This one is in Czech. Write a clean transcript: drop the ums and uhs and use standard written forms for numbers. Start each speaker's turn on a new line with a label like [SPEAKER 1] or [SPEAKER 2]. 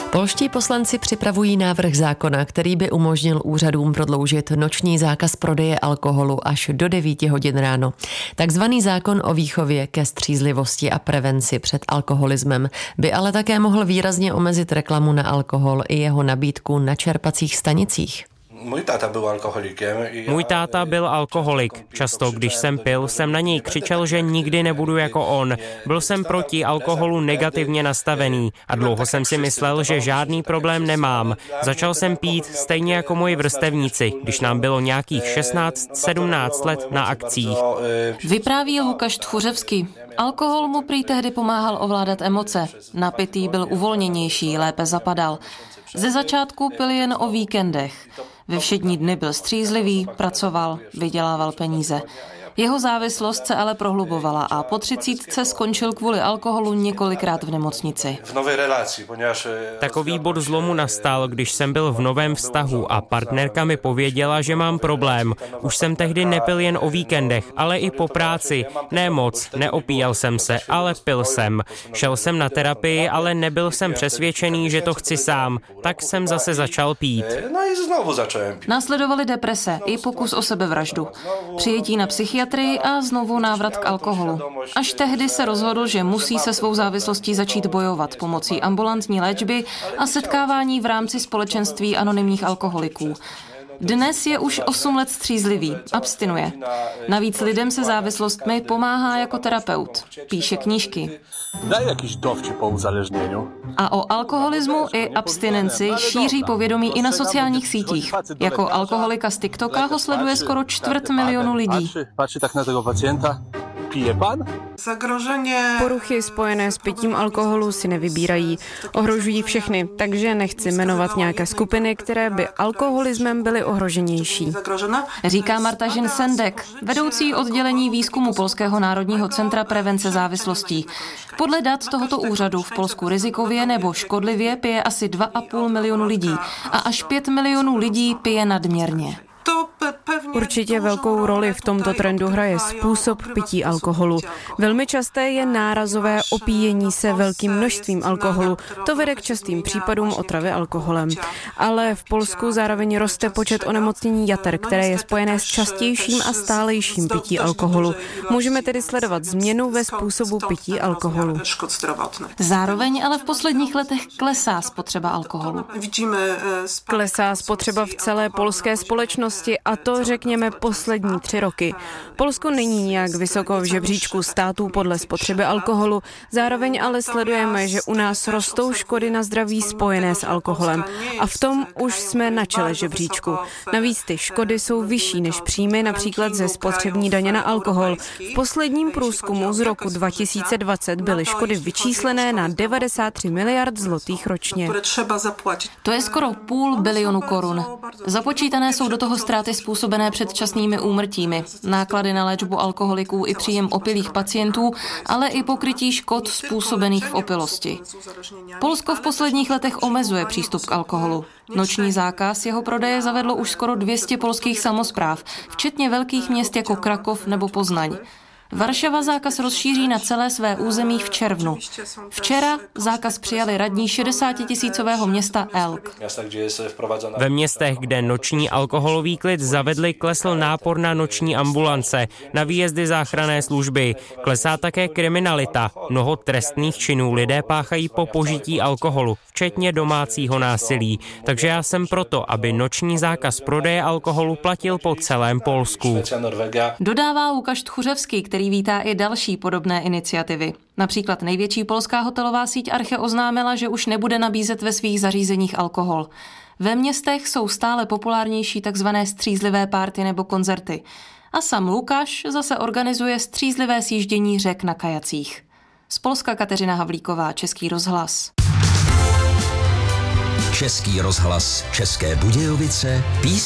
[SPEAKER 1] Polští poslanci připravují návrh zákona, který by umožnil úřadům prodloužit noční zákaz prodeje alkoholu až do 9 hodin ráno. Takzvaný zákon o výchově ke střízlivosti a prevenci před alkoholismem by ale také mohl výrazně omezit reklamu na alkohol i jeho nabídku na čerpacích stanicích.
[SPEAKER 2] Můj táta byl alkoholik. Často, když jsem pil, jsem na něj křičel, že nikdy nebudu jako on. Byl jsem proti alkoholu negativně nastavený a dlouho jsem si myslel, že žádný problém nemám. Začal jsem pít stejně jako moji vrstevníci, když nám bylo nějakých 16-17 let na akcích.
[SPEAKER 3] Vypráví Lukáš Tchůřevský. Alkohol mu prý tehdy pomáhal ovládat emoce. Napitý byl uvolněnější, lépe zapadal. Ze začátku pil jen o víkendech. Ve všední dny byl střízlivý, pracoval, vydělával peníze. Jeho závislost se ale prohlubovala a po 30 skončil kvůli alkoholu několikrát v nemocnici.
[SPEAKER 2] Takový bod zlomu nastal, když jsem byl v novém vztahu a partnerka mi pověděla, že mám problém. Už jsem tehdy nepil jen o víkendech, ale i po práci. Ne moc, neopíjel jsem se, ale pil jsem. Šel jsem na terapii, ale nebyl jsem přesvědčený, že to chci sám. Tak jsem zase začal pít.
[SPEAKER 3] Následovaly deprese i pokus o sebevraždu. Přijetí na psychiatrii a znovu návrat k alkoholu. Až tehdy se rozhodl, že musí se svou závislostí začít bojovat pomocí ambulantní léčby a setkávání v rámci společenství anonymních alkoholiků. Dnes je už 8 let střízlivý, abstinuje. Navíc lidem se závislostmi pomáhá jako terapeut. Píše knížky.
[SPEAKER 4] Daj jakýś dowcip o uzależnieniu.
[SPEAKER 3] A o alkoholismu i abstinenci šíří povědomí i na sociálních sítích. Jako alkoholika z TikToka ho sleduje skoro 250 000 lidí.
[SPEAKER 4] Patrzy tak na tego pacjenta. Pije pan?
[SPEAKER 5] Poruchy spojené s pitím alkoholu si nevybírají. Ohrožují všechny, takže nechci jmenovat nějaké skupiny, které by alkoholismem byly ohroženější.
[SPEAKER 3] Říká Marta Žin-Sendek, vedoucí oddělení výzkumu Polského národního centra prevence závislostí. Podle dat tohoto úřadu v Polsku rizikově nebo škodlivě pije asi 2,5 milionu lidí a až 5 milionů lidí pije nadměrně.
[SPEAKER 5] Určitě velkou roli v tomto trendu hraje způsob pití alkoholu. Velmi časté je nárazové opíjení se velkým množstvím alkoholu. To vede k častým případům otravy alkoholem. Ale v Polsku zároveň roste počet onemocnění jater, které je spojené s častějším a stálejším pití alkoholu. Můžeme tedy sledovat změnu ve způsobu pití alkoholu.
[SPEAKER 3] Zároveň ale v posledních letech klesá spotřeba alkoholu.
[SPEAKER 5] Klesá spotřeba v celé polské společnosti a to řekněme poslední 3 roky. Polsko není nijak vysoko v žebříčku států podle spotřeby alkoholu, zároveň ale sledujeme, že u nás rostou škody na zdraví spojené s alkoholem. A v tom už jsme na čele žebříčku. Navíc ty škody jsou vyšší než příjmy, například ze spotřební daně na alkohol. V posledním průzkumu z roku 2020 byly škody vyčíslené na 93 miliard zlotých ročně.
[SPEAKER 3] To je skoro 500 miliony korun. Započítané jsou do toho ztráty způsobené předčasnými úmrtími, náklady na léčbu alkoholiků i příjem opilých pacientů, ale i pokrytí škod způsobených v opilosti. Polsko v posledních letech omezuje přístup k alkoholu. Noční zákaz jeho prodeje zavedlo už skoro 200 polských samospráv, včetně velkých měst jako Krakov nebo Poznaň. Varšava zákaz rozšíří na celé své území v červnu. Včera zákaz přijali radní 60-tisícového města Elk.
[SPEAKER 2] Ve městech, kde noční alkoholový klid zavedli, klesl nápor na noční ambulance, na výjezdy záchranné služby. Klesá také kriminalita. Mnoho trestných činů lidé páchají po požití alkoholu, včetně domácího násilí. Takže já jsem proto, aby noční zákaz prodeje alkoholu platil po celém Polsku.
[SPEAKER 3] Dodává Lukáš Tchůřevský, který vítá i další podobné iniciativy. Například největší polská hotelová síť Arche oznámila, že už nebude nabízet ve svých zařízeních alkohol. Ve městech jsou stále populárnější takzvané střízlivé párty nebo koncerty. A sám Lukáš zase organizuje střízlivé sjíždění řek na kajacích. Z Polska Kateřina Havlíková, Český rozhlas.
[SPEAKER 6] Český rozhlas České Budějovice, písně